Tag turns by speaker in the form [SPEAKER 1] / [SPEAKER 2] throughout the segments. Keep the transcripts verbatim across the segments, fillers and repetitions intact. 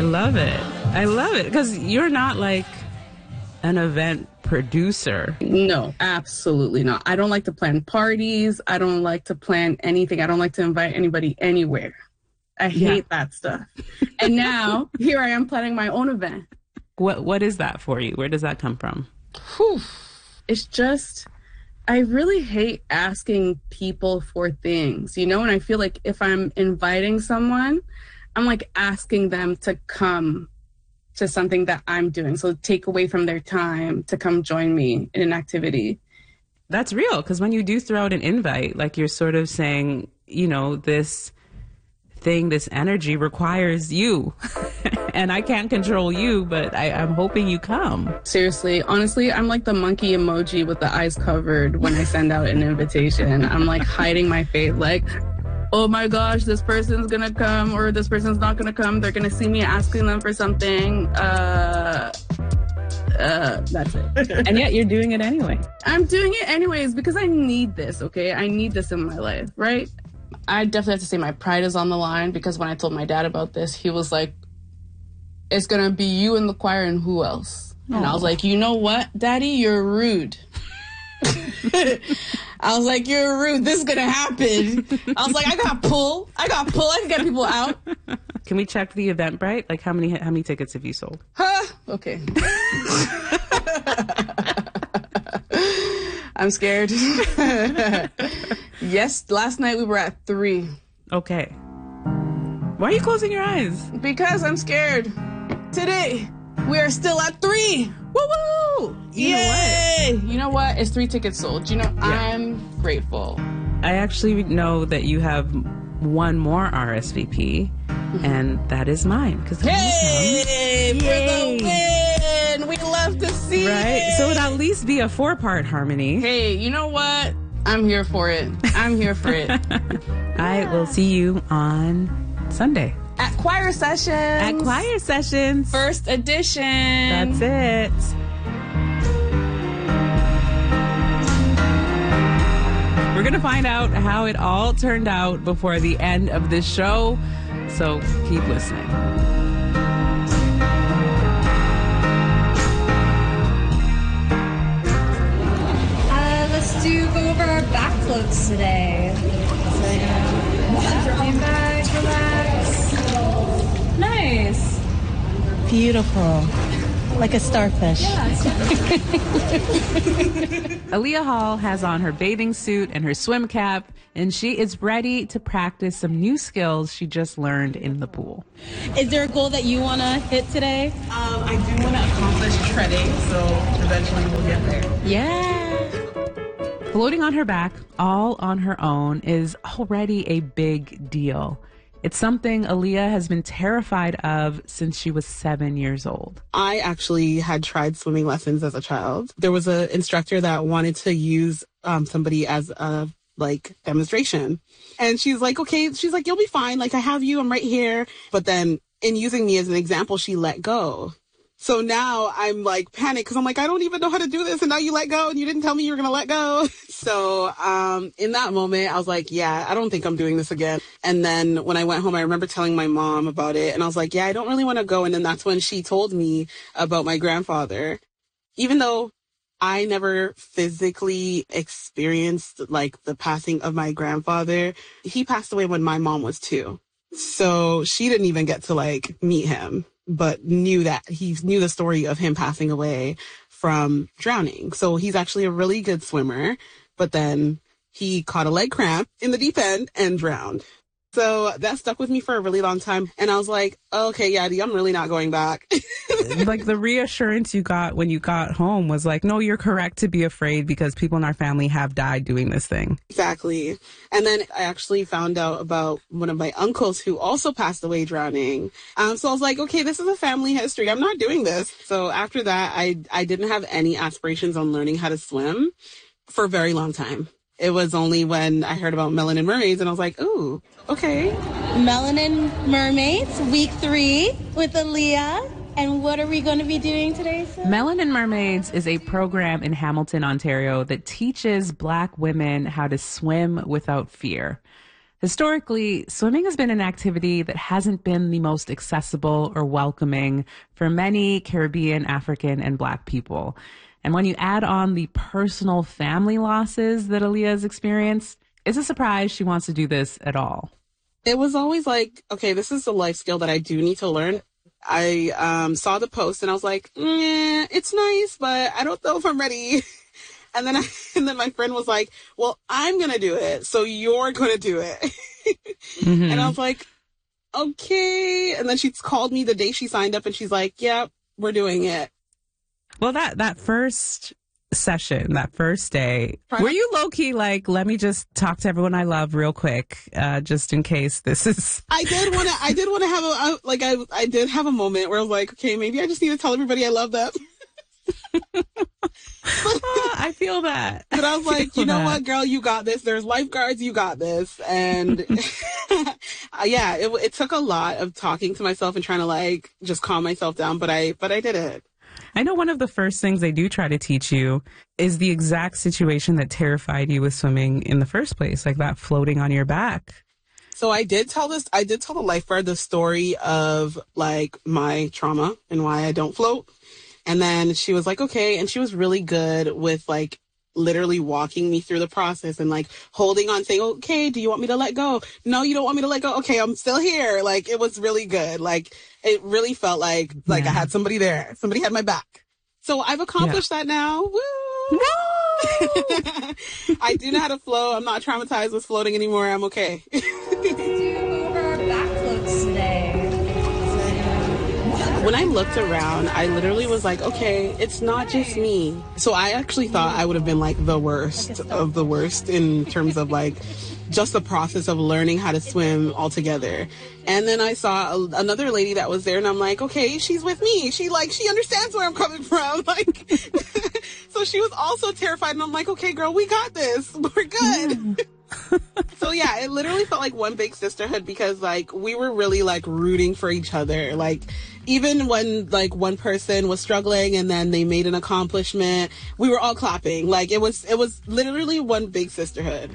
[SPEAKER 1] love it. I love it because you're not like an event producer.
[SPEAKER 2] No, absolutely not. I don't like to plan parties. I don't like to plan anything. I don't like to invite anybody anywhere. I hate yeah. that stuff. And now here I am planning my own event.
[SPEAKER 1] What What is that for you? Where does that come from?
[SPEAKER 2] Whew. It's just, I really hate asking people for things, you know? And I feel like if I'm inviting someone, I'm like asking them to come to something that I'm doing. So take away from their time to come join me in an activity.
[SPEAKER 1] That's real. Because when you do throw out an invite, like you're sort of saying, you know, this thing, this energy requires you. And I can't control you, but I, I'm hoping you come.
[SPEAKER 2] Seriously, honestly, I'm like the monkey emoji with the eyes covered when I send out an invitation. I'm like hiding my face, like, oh my gosh, this person's gonna come or this person's not gonna come. They're gonna see me asking them for something. Uh, uh, that's it.
[SPEAKER 1] And yet you're doing it anyway.
[SPEAKER 2] I'm doing it anyways because I need this, okay? I need this in my life, right? I definitely have to say my pride is on the line because when I told my dad about this, he was like, it's gonna be you in the choir and who else? Aww. And I was like, you know what, Daddy, you're rude. I was like, you're rude. This is gonna happen. I was like, I got pull. I got pull. I can get people out.
[SPEAKER 1] Can we check the Eventbrite? Like, how many how many tickets have you sold?
[SPEAKER 2] Huh? Okay. I'm scared. Yes, last night we were at three.
[SPEAKER 1] Okay. Why are you closing your eyes?
[SPEAKER 2] Because I'm scared. Today, we are still at three. Woo-woo!
[SPEAKER 1] You
[SPEAKER 2] Yay!
[SPEAKER 1] know what?
[SPEAKER 2] You know what? It's three tickets sold. You know, yeah. I'm grateful.
[SPEAKER 1] I actually know that you have one more R S V P, mm-hmm. and that is mine.
[SPEAKER 2] Hey! For the win! We love to see
[SPEAKER 1] right?
[SPEAKER 2] it!
[SPEAKER 1] So it would at least be a four-part harmony.
[SPEAKER 2] Hey, you know what? I'm here for it. I'm here for it.
[SPEAKER 1] I will see you on Sunday.
[SPEAKER 2] At Choir Sessions.
[SPEAKER 1] At Choir Sessions.
[SPEAKER 2] First edition.
[SPEAKER 1] That's it. We're going to find out how it all turned out before the end of this show. So keep listening.
[SPEAKER 3] Uh, let's do go over our back floats today. So yeah, lean back, relax. Nice.
[SPEAKER 4] Beautiful. Like a starfish.
[SPEAKER 3] Yeah.
[SPEAKER 1] Aaliyah Hall has on her bathing suit and her swim cap, and she is ready to practice some new skills she just learned in the pool.
[SPEAKER 4] Is there a goal that you want to hit today?
[SPEAKER 5] Um, I do want to accomplish treading, so eventually we'll get there.
[SPEAKER 1] Yeah. Floating on her back, all on her own, is already a big deal. It's something Aaliyah has been terrified of since she was seven years old.
[SPEAKER 5] I actually had tried swimming lessons as a child. There was an instructor that wanted to use um, somebody as a like demonstration. And she's like, okay, she's like, you'll be fine. Like, I have you. I'm right here. But then in using me as an example, she let go. So now I'm like panicked because I'm like, I don't even know how to do this. And now you let go and you didn't tell me you were going to let go. So um, in that moment, I was like, yeah, I don't think I'm doing this again. And then when I went home, I remember telling my mom about it. And I was like, yeah, I don't really want to go. And then that's when she told me about my grandfather. Even though I never physically experienced like the passing of my grandfather, he passed away when my mom was two. So she didn't even get to like meet him, but knew that he knew the story of him passing away from drowning. So he's actually a really good swimmer, but then he caught a leg cramp in the deep end and drowned. So that stuck with me for a really long time. And I was like, okay, Yadi, I'm really not going back.
[SPEAKER 1] Like the reassurance you got when you got home was like, no, you're correct to be afraid because people in our family have died doing this thing.
[SPEAKER 5] Exactly. And then I actually found out about one of my uncles who also passed away drowning. Um, so I was like, okay, this is a family history. I'm not doing this. So after that, I, I didn't have any aspirations on learning how to swim for a very long time. It was only when I heard about Melanin Mermaids and I was like, ooh, okay.
[SPEAKER 4] Melanin Mermaids, week three with Aaliyah. And what are we going to be doing today, Sid?
[SPEAKER 1] Melanin Mermaids is a program in Hamilton, Ontario that teaches Black women how to swim without fear. Historically, swimming has been an activity that hasn't been the most accessible or welcoming for many Caribbean, African, and Black people. And when you add on the personal family losses that Aaliyah has experienced, it's a surprise she wants to do this at all.
[SPEAKER 5] It was always like, okay, this is a life skill that I do need to learn. I um, saw the post and I was like, mm, it's nice, but I don't know if I'm ready. And then I, and then my friend was like, well, I'm going to do it. So you're going to do it. Mm-hmm. And I was like, okay. And then she called me the day she signed up and she's like, yeah, we're doing it.
[SPEAKER 1] Well, that, that first session, that first day, Probably. Were you low key like, let me just talk to everyone I love real quick, uh, just in case this is.
[SPEAKER 5] I did want to, I did want to have a, I, like, I, I did have a moment where I was like, okay, maybe I just need to tell everybody I love them.
[SPEAKER 1] Oh, I feel that.
[SPEAKER 5] But I was like, you know that. What, girl, you got this. There's lifeguards, you got this. And yeah, it, it took a lot of talking to myself and trying to like just calm myself down. But I, but I did it.
[SPEAKER 1] I know one of the first things they do try to teach you is the exact situation that terrified you with swimming in the first place, like that floating on your back.
[SPEAKER 5] So I did tell this, I did tell the lifeguard the story of like my trauma and why I don't float. And then she was like, okay. And she was really good with like literally walking me through the process and like holding on, saying, okay, do you want me to let go? No, you don't want me to let go. Okay, I'm still here. Like, it was really good. Like, it really felt like, like yeah. I had somebody there. Somebody had my back. So I've accomplished yeah. that now. Woo! No! I do know how to float. I'm not traumatized with floating anymore. I'm okay.
[SPEAKER 3] Let's do over our back floats today.
[SPEAKER 5] When I looked around, I literally was like, okay, it's not just me. So I actually thought I would have been like the worst of the worst in terms of like just the process of learning how to swim altogether. And then I saw a, another lady that was there and I'm like, okay, she's with me. She like, she understands where I'm coming from. Like, so she was also terrified and I'm like, okay, girl, we got this. We're good. So yeah, it literally felt like one big sisterhood because like we were really like rooting for each other. Like even when like one person was struggling and then they made an accomplishment, we were all clapping. Like it was, it was literally one big sisterhood.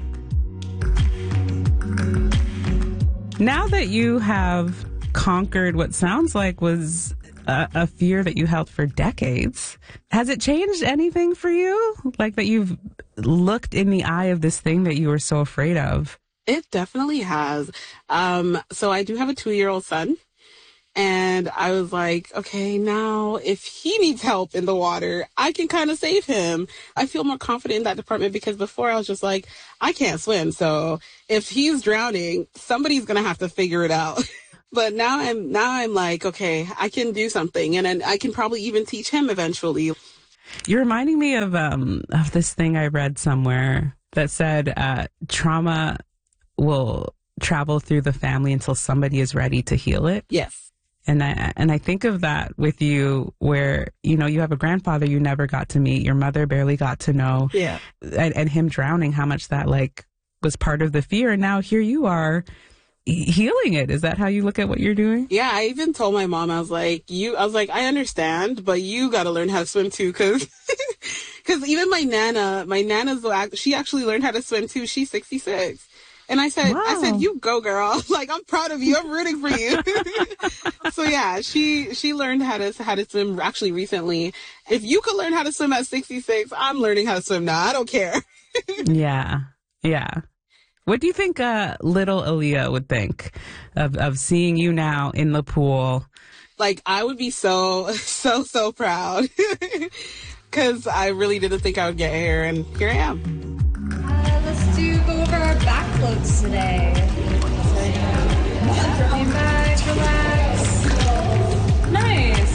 [SPEAKER 1] Now that you have conquered what sounds like was a, a fear that you held for decades, has it changed anything for you? Like that you've looked in the eye of this thing that you were so afraid of?
[SPEAKER 5] It definitely has. Um, so I do have a two-year-old son. And I was like, okay, now if he needs help in the water, I can kind of save him. I feel more confident in that department because before I was just like, I can't swim. So if he's drowning, somebody's going to have to figure it out. But now I'm, now I'm like, okay, I can do something. And then I can probably even teach him eventually.
[SPEAKER 1] You're reminding me of, um, of this thing I read somewhere that said, uh, trauma will travel through the family until somebody is ready to heal it.
[SPEAKER 5] Yes.
[SPEAKER 1] And I, and I think of that with you where, you know, you have a grandfather you never got to meet, your mother barely got to know.
[SPEAKER 5] Yeah.
[SPEAKER 1] And, and him drowning, how much that like was part of the fear. And now here you are healing it. Is that how you look at what you're doing?
[SPEAKER 5] Yeah. I even told my mom, I was like, you, I was like, I understand, but you got to learn how to swim too. Cause, cause even my Nana, my Nana's, she actually learned how to swim too. She's sixty-six. And I said, wow. I said, you go, girl. Like, I'm proud of you. I'm rooting for you. So yeah, she, she learned how to, how to swim actually recently. If you could learn how to swim at sixty-six, I'm learning how to swim now. I don't care.
[SPEAKER 1] Yeah. Yeah. What do you think, uh, little Aaliyah would think of, of seeing you now in the pool?
[SPEAKER 5] Like, I would be so, so, so proud. Cause I really didn't think I would get here and here I am.
[SPEAKER 3] Let's do go over our back floats today. So, yeah. Lean back, relax. Nice.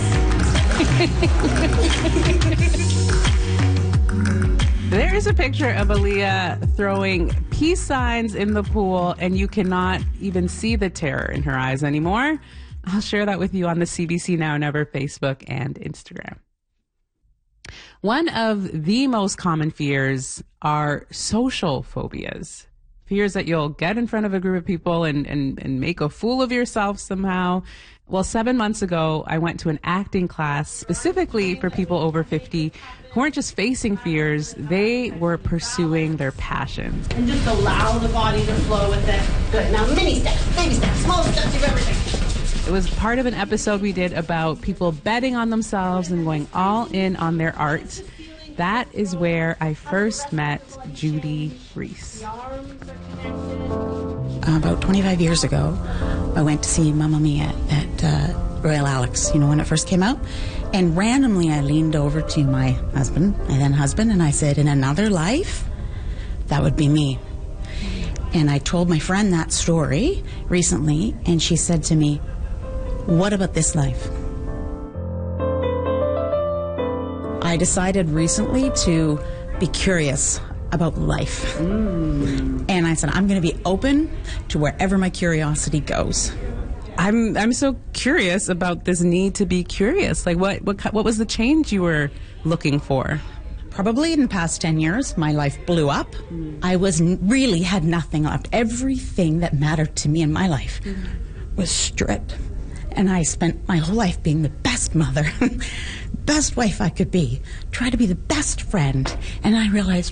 [SPEAKER 1] There is a picture of Aaliyah throwing peace signs in the pool, and you cannot even see the terror in her eyes anymore. I'll share that with you on the C B C Now Never Facebook and Instagram. One of the most common fears are social phobias. Fears that you'll get in front of a group of people and, and, and make a fool of yourself somehow. Well, seven months ago, I went to an acting class specifically for people over fifty who weren't just facing fears, they were pursuing their passions.
[SPEAKER 6] And just allow the body to flow with it. Good. Now, mini steps, baby steps, small steps of everything.
[SPEAKER 1] It was part of an episode we did about people betting on themselves and going all in on their art. That is where I first met Judy Reese.
[SPEAKER 7] About twenty-five years ago, I went to see Mamma Mia at uh, Royal Alex, you know, when it first came out. And randomly, I leaned over to my husband, my then husband, and I said, in another life, that would be me. And I told my friend that story recently, and she said to me, what about this life? I decided recently to be curious about life. Mm. And I said, I'm going to be open to wherever my curiosity goes.
[SPEAKER 1] I'm I'm so curious about this need to be curious. Like, what what what was the change you were looking for?
[SPEAKER 7] Probably in the past ten years, my life blew up. Mm. I was really had nothing left. Everything that mattered to me in my life mm. was stripped. And I spent my whole life being the best mother, best wife I could be, try to be the best friend. And I realized,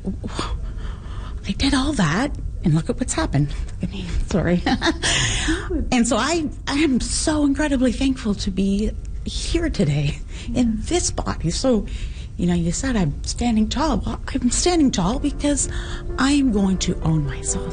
[SPEAKER 7] I did all that, and look at what's happened. Look at me, sorry. And so I, I am so incredibly thankful to be here today in this body. So, you know, you said I'm standing tall. Well, I'm standing tall because I am going to own myself.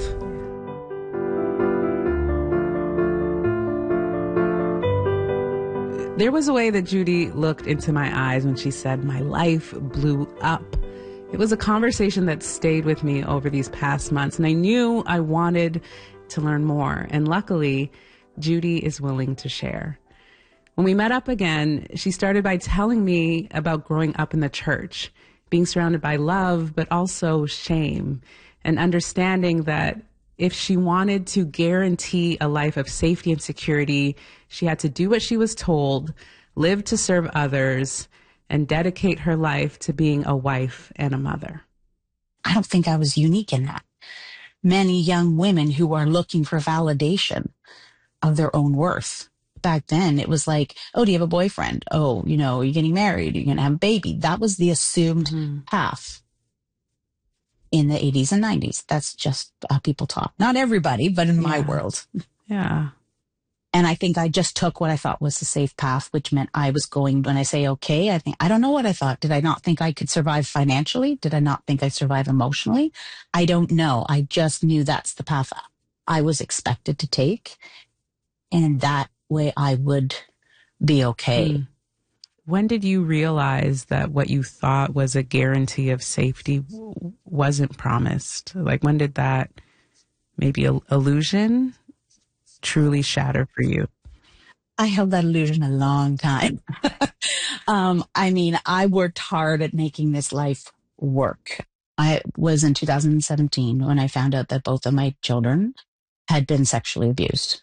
[SPEAKER 1] There was a way that Judy looked into my eyes when she said, my life blew up. It was a conversation that stayed with me over these past months, and I knew I wanted to learn more. And luckily, Judy is willing to share. When we met up again, she started by telling me about growing up in the church, being surrounded by love, but also shame, and understanding that if she wanted to guarantee a life of safety and security, she had to do what she was told, live to serve others, and dedicate her life to being a wife and a mother.
[SPEAKER 7] I don't think I was unique in that. Many young women who are looking for validation of their own worth. Back then, it was like, oh, do you have a boyfriend? Oh, you know, are you getting married? Are you going to have a baby? That was the assumed mm-hmm. path in the eighties and nineties. That's just how people talk. Not everybody, but in yeah. my world.
[SPEAKER 1] Yeah.
[SPEAKER 7] And I think I just took what I thought was the safe path, which meant I was going, when I say okay, I think, I don't know what I thought. Did I not think I could survive financially? Did I not think I'd survive emotionally? I don't know. I just knew that's the path I was expected to take. And that way I would be okay.
[SPEAKER 1] Mm. When did you realize that what you thought was a guarantee of safety w- wasn't promised? Like, when did that maybe a- illusion truly shatter for you?
[SPEAKER 7] I held that illusion a long time. um, I mean, I worked hard at making this life work. I was in two thousand seventeen when I found out that both of my children had been sexually abused.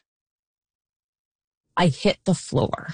[SPEAKER 7] I hit the floor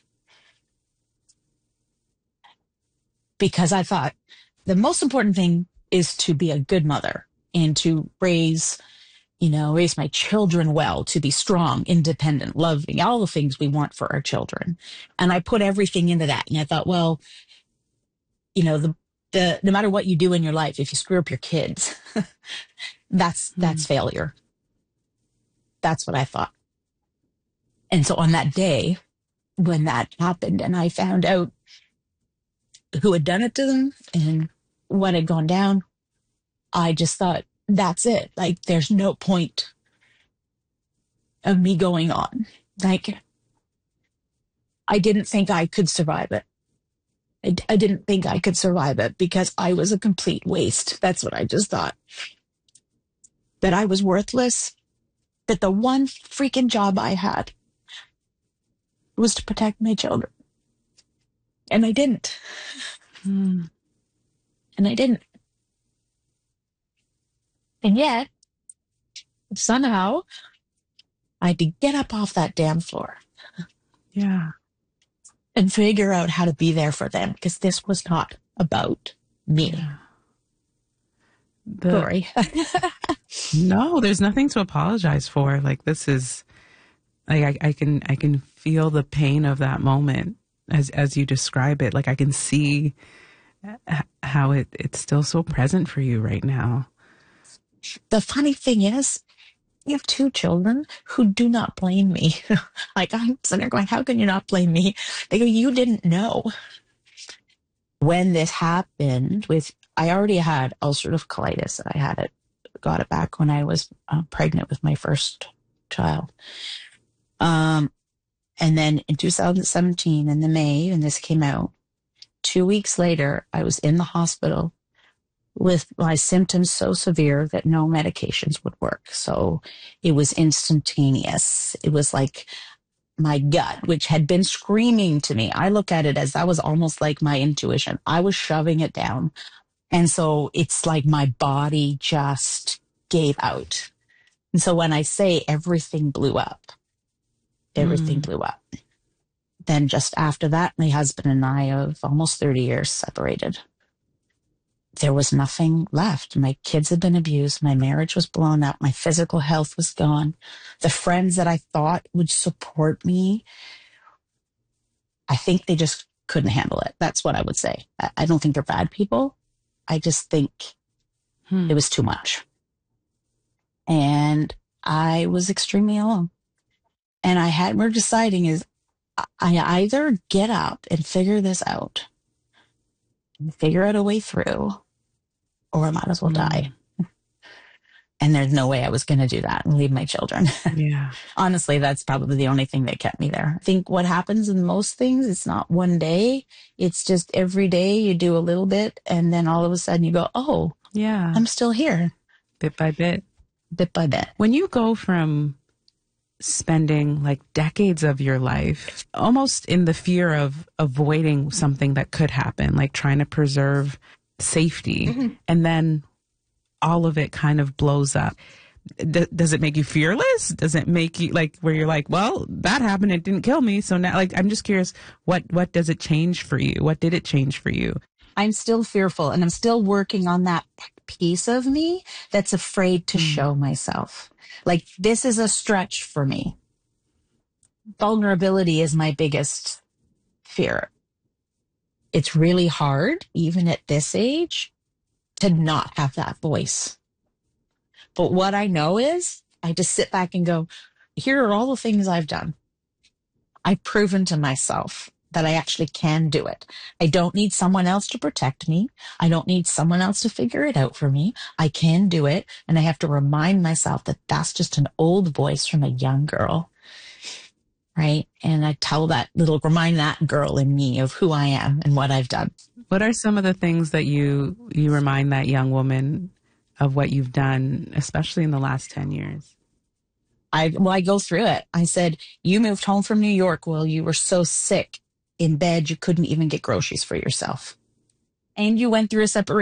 [SPEAKER 7] because I thought the most important thing is to be a good mother and to raise you know, raise my children well, to be strong, independent, loving, all the things we want for our children. And I put everything into that. And I thought, well, you know, the, the, no matter what you do in your life, if you screw up your kids, that's, mm. that's failure. That's what I thought. And so on that day, when that happened and I found out who had done it to them and what had gone down, I just thought, that's it. Like, there's no point of me going on. Like, I didn't think I could survive it. I, I didn't think I could survive it because I was a complete waste. That's what I just thought. That I was worthless. That the one freaking job I had was to protect my children. And I didn't.
[SPEAKER 1] Mm.
[SPEAKER 7] And I didn't. And yet, somehow, I had to get up off that damn floor.
[SPEAKER 1] Yeah.
[SPEAKER 7] And figure out how to be there for them, because this was not about me.
[SPEAKER 1] Yeah. The,
[SPEAKER 7] Sorry.
[SPEAKER 1] No, there's nothing to apologize for. Like, this is Like I, I can I can feel the pain of that moment as as you describe it. Like I can see how it, it's still so present for you right now.
[SPEAKER 7] The funny thing is, you have two children who do not blame me. Like, I'm sitting there going, how can you not blame me? They go, you didn't know. When this happened with, I already had ulcerative colitis. I had it, got it back when I was uh, pregnant with my first child. Um, and then in two thousand seventeen, in the May, when this came out, two weeks later, I was in the hospital with my symptoms so severe that no medications would work. So it was instantaneous. It was like my gut, which had been screaming to me. I look at it as that was almost like my intuition. I was shoving it down. And so it's like my body just gave out. And so when I say everything blew up, everything mm. blew up. Then just after that, my husband and I of almost thirty years separated. There was nothing left. My kids had been abused. My marriage was blown up. My physical health was gone. The friends that I thought would support me, I think they just couldn't handle it. That's what I would say. I don't think they're bad people. I just think hmm. it was too much. And I was extremely alone. And I had, we're deciding is I either get up and figure this out and figure out a way through, or I might as well mm. die. And there's no way I was going to do that and leave my children.
[SPEAKER 1] Yeah.
[SPEAKER 7] Honestly, that's probably the only thing that kept me there. I think what happens in most things, it's not one day. It's just every day you do a little bit, and then all of a sudden you go, oh,
[SPEAKER 1] yeah,
[SPEAKER 7] I'm still here.
[SPEAKER 1] Bit by bit.
[SPEAKER 7] Bit by bit.
[SPEAKER 1] When you go from spending like decades of your life almost in the fear of avoiding something that could happen, like trying to preserve safety, mm-hmm. and then all of it kind of blows up. D- does it make you fearless? Does it make you like where you're like, well, that happened, it didn't kill me, so now, like, I'm just curious, what what does it change for you? What did it change for you?
[SPEAKER 7] I'm still fearful, and I'm still working on that piece of me that's afraid to mm. show myself. Like, this is a stretch for me. Vulnerability is my biggest fear. It's really hard, even at this age, to not have that voice. But what I know is I just sit back and go, here are all the things I've done. I've proven to myself that I actually can do it. I don't need someone else to protect me. I don't need someone else to figure it out for me. I can do it. And I have to remind myself that that's just an old voice from a young girl. Right? And I tell that little, remind that girl in me of who I am and what I've done.
[SPEAKER 1] What are some of the things that you, you remind that young woman of what you've done, especially in the last ten years?
[SPEAKER 7] I, well, I go through it. I said, you moved home from New York while you were so sick in bed, you couldn't even get groceries for yourself. And you went through a separation.